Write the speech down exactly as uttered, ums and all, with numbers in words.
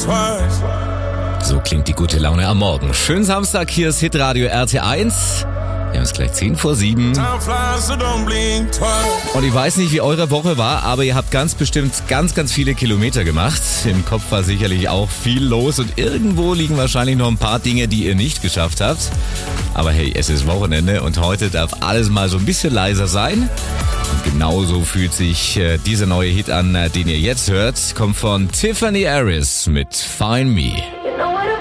So klingt die gute Laune am Morgen. Schönen Samstag, hier ist Hitradio R T eins. Wir haben es gleich zehn vor sieben. Und ich weiß nicht, wie eure Woche war, aber ihr habt ganz bestimmt ganz, ganz viele Kilometer gemacht. Im Kopf war sicherlich auch viel los und irgendwo liegen wahrscheinlich noch ein paar Dinge, die ihr nicht geschafft habt. Aber hey, es ist Wochenende und heute darf alles mal so ein bisschen leiser sein. Und genauso fühlt sich äh, dieser neue Hit an, äh, den ihr jetzt hört. Kommt von Tiffany Harris mit Find Me.